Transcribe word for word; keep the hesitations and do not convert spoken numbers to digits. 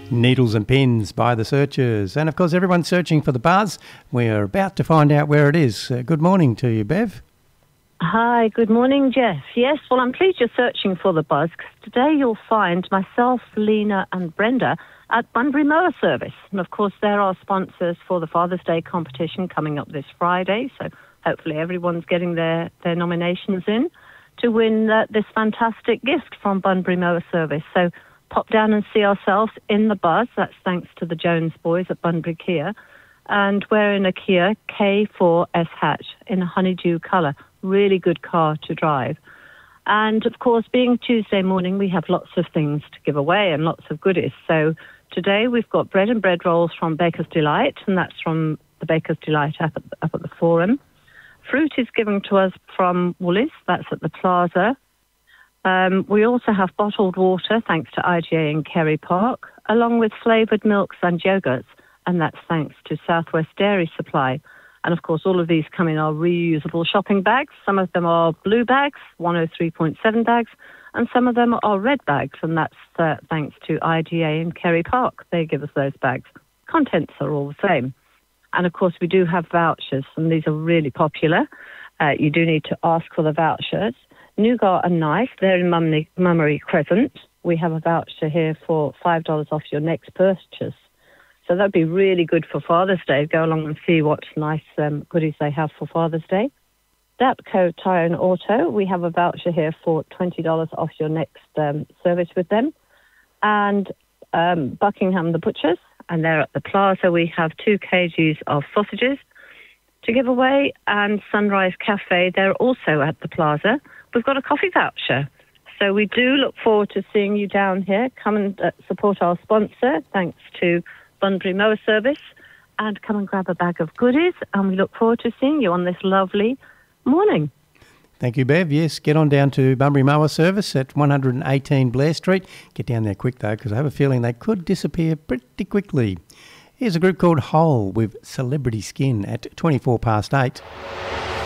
Needles and Pins by The Searchers. And, of course, everyone's searching for the buzz. We're about to find out where it is. Uh, good morning to you, Bev. Hi, good morning, Jeff. Yes, well, I'm pleased you're searching for the buzz, because today you'll find myself, Lena and Brenda at Bunbury Mower Service. And, of course, they're our sponsors for the Father's Day competition coming up this Friday. So hopefully everyone's getting their, their nominations in to win uh, this fantastic gift from Bunbury Mower Service. So pop down and see ourselves in the buzz. That's thanks to the Jones boys at Bunbury Kia. And we're in a Kia K four S hatch in a honeydew colour. Really good car to drive. And, of course, being Tuesday morning, we have lots of things to give away and lots of goodies. So today we've got bread and bread rolls from Baker's Delight, and that's from the Baker's Delight up at, up at the Forum. Fruit is given to us from Woolies. That's at the Plaza. Um, we also have bottled water, thanks to I G A in Kerry Park, along with flavoured milks and yogurts, and that's thanks to Southwest Dairy Supply. And, of course, all of these come in our reusable shopping bags. Some of them are blue bags, one oh three point seven bags, and some of them are red bags, and that's uh, thanks to I G A in Kerry Park. They give us those bags. Contents are all the same. And, of course, we do have vouchers, and these are really popular. Uh, you do need to ask for the vouchers. Nougat and Knife, they're in Mummery, Mummery Crescent. We have a voucher here for five dollars off your next purchase. So that'd be really good for Father's Day. Go along and see what nice um, goodies they have for Father's Day. Dapco Tyre and Auto, we have a voucher here for twenty dollars off your next um, service with them. And um, Buckingham the Butchers, and they're at the Plaza. We have two kilograms of sausages to give away. And Sunrise Cafe, they're also at the Plaza. We've got a coffee voucher. So we do look forward to seeing you down here. Come and uh, support our sponsor, thanks to Bunbury Mower Service, and come and grab a bag of goodies. And we look forward to seeing you on this lovely morning. Thank you, Bev. Yes, get on down to Bunbury Mower Service at one eighteen Blair Street. Get down there quick, though, because I have a feeling they could disappear pretty quickly. Here's a group called Hole with Celebrity Skin at twenty-four past eight.